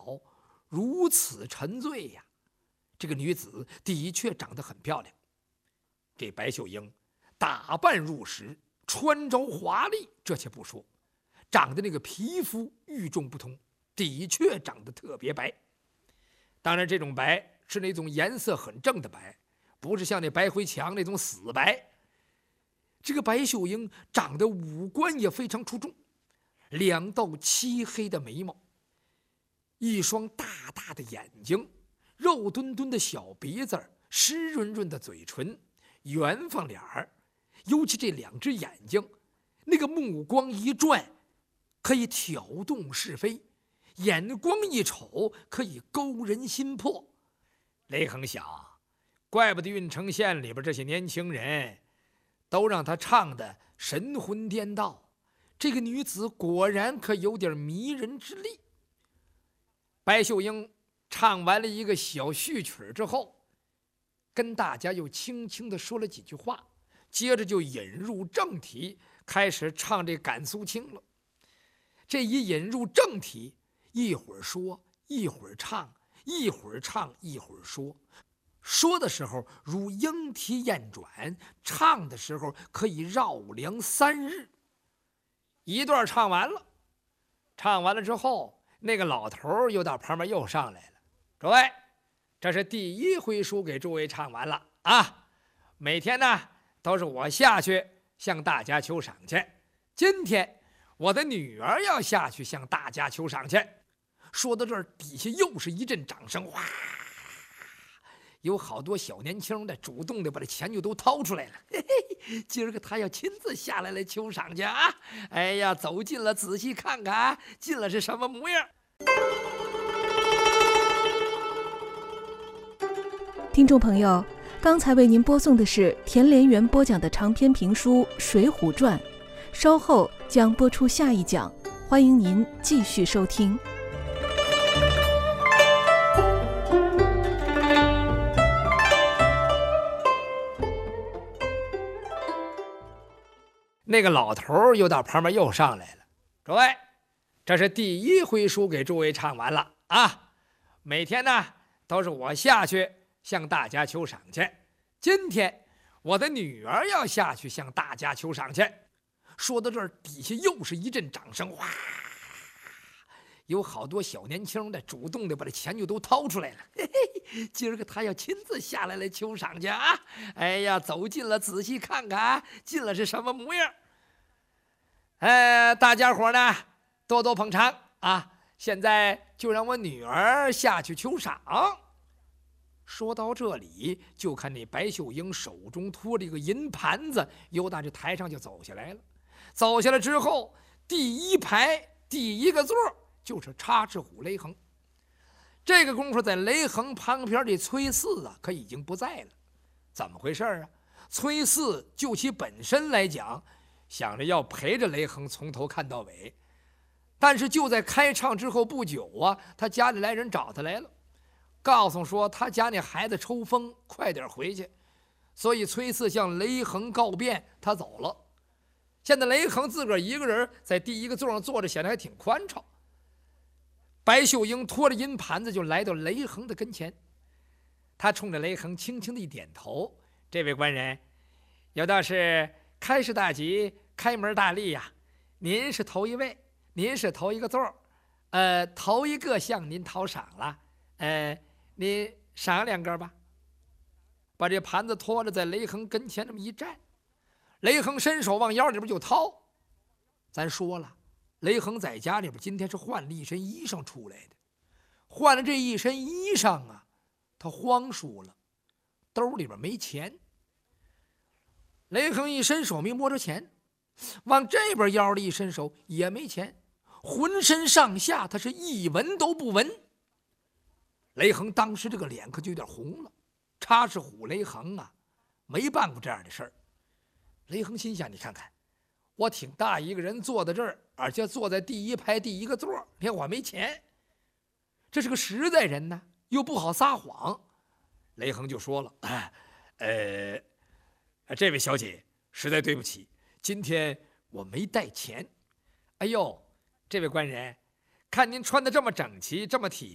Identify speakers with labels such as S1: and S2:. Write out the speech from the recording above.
S1: 好，如此沉醉呀。这个女子的确长得很漂亮。这白秀英打扮入时，穿着华丽，这且不说，长得那个皮肤与众不同，的确长得特别白。当然，这种白是那种颜色很正的白，不是像那白灰墙那种死白。这个白秀英长得五官也非常出众，两道漆黑的眉毛，一双大大的眼睛，肉墩墩的小鼻子，湿润润的嘴唇，圆方脸儿，尤其这两只眼睛，那个目光一转，可以挑动是非，眼光一瞅，可以勾人心魄。雷横想，怪不得郓城县里边这些年轻人都让他唱的神魂颠倒，这个女子果然可有点迷人之力。白秀英唱完了一个小序曲之后，跟大家又轻轻地说了几句话，接着就引入正题，开始唱这赶苏青了。这一引入正题，一会儿说，一会儿唱，一会儿唱，一会儿说。说的时候如莺啼燕转，唱的时候可以绕梁3日。一段唱完了，唱完了之后，那个老头又到旁边又上来了。诸位，这是第一回书给诸位唱完了啊！每天呢都是我下去向大家求赏去，今天我的女儿要下去向大家求赏去。说到这儿，底下又是一阵掌声，哗！有好多小年轻的主动的把这钱就都掏出来了。嘿嘿，今儿个他要亲自下来求赏去啊！哎呀，走近了仔细看看，进了是什么模样。
S2: 听众朋友，刚才为您播送的是田连元播讲的长篇评书《水浒传》，稍后将播出下一讲，欢迎您继续收听。
S1: 那个老头又到旁边又上来了。诸位，这是第一回书给诸位唱完了啊！每天呢都是我下去向大家求赏去，今天我的女儿要下去向大家求赏去。说到这儿，底下又是一阵掌声，哗！有好多小年轻的主动的把这钱就都掏出来了。嘿嘿，今儿个他要亲自下来求赏去啊！哎呀，走近了仔细看看，进了是什么模样。大家伙呢多多捧场啊！现在就让我女儿下去求赏。说到这里，就看那白秀英手中托着一个银盘子，由打这台上就走下来了。走下来之后，第一排第一个座就是插翅虎雷横。这个功夫，在雷横旁边这崔四啊，可已经不在了。怎么回事啊？崔四就其本身来讲，想着要陪着雷横从头看到尾，但是就在开唱之后不久啊，他家里来人找他来了，告诉说他家那孩子抽风，快点回去。所以崔四向雷横告别，他走了。现在雷横自个儿一个人在第一个座上坐着，显得还挺宽敞。白秀英拖着银盘子就来到雷横的跟前，他冲着雷横轻轻的一点头：“这位官人，有道是开市大吉，开门大利呀。您是头一位，您是头一个座，头一个向您讨赏了，您赏2个吧。”把这盘子拖着在雷横跟前这么一站，雷横伸手往腰里边就掏。咱说了，雷横在家里边今天是换了一身衣裳出来的，换了这一身衣裳啊，他慌输了，兜里边没钱。雷横一伸手没摸着钱，往这边腰里一伸手也没钱，浑身上下他是一文都不闻。雷横当时这个脸可就有点红了，插翅虎雷横啊，没办过这样的事儿。雷横心想，你看看，我挺大一个人坐在这儿，而且坐在第一排第一个座，你看我没钱，这是个实在人呢，又不好撒谎。雷横就说了：“这位小姐，实在对不起，今天我没带钱。”哎呦，这位官人，看您穿得这么整齐，这么体